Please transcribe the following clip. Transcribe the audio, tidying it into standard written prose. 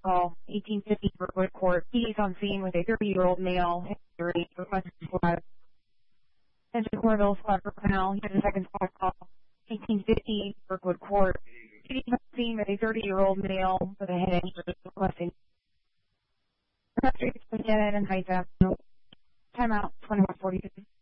call, 1850 Brookwood Court. He's on scene with a 30-year-old male. History requested squad. Attention Cornville Squad for Canal. He has a second squad call, 1850 Brookwood Court. He's on scene with a 30-year-old male with a head injury requesting. Street, Dead and Heights Avenue. Timeout, 21:42.